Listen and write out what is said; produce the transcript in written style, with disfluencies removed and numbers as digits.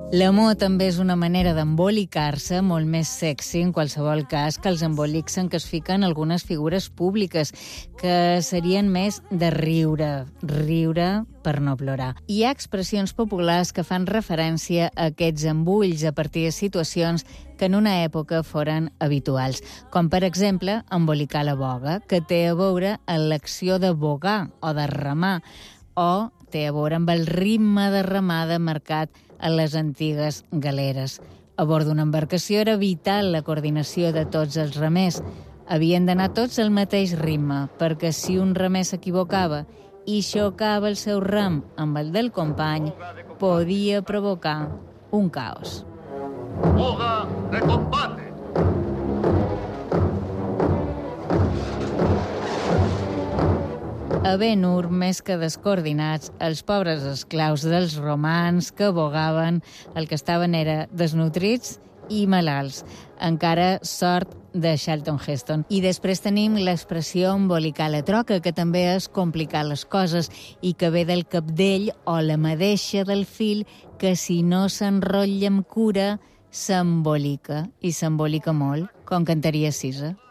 L'amor també és una manera d'embolicar-se molt més sexy, en qualsevol cas, que els embolics en què es fiquen algunes figures públiques, que serien més de riure per no plorar. Hi ha expressions populars que fan referència a aquests embulls a partir de situacions que en una època foren habituals, com per exemple embolicar la boga, que té a veure amb l'acció de bogar o de remar, o té a veure amb el ritme de remada marcat a les antigues galeres. A bord d'una embarcació era vital la coordinació de tots els remers. Havien d'anar tots al mateix ritme, perquè si un remer s'equivocava i xocava el seu rem amb el del company, podia provocar un caos. ¡Boga de combate! A Ben-Hur, més que descoordinats, els pobres esclaus dels romans que bogaven, el que estaven era desnutrits i malalts. Encara sort de Charlton Heston. I després tenim l'expressió embolicar la troca, que també és complicar les coses i que ve del cabdell o la madeixa del fil, que si no s'enrotlla amb cura, s'embolica, i s'embolica molt, com cantaria Cisa.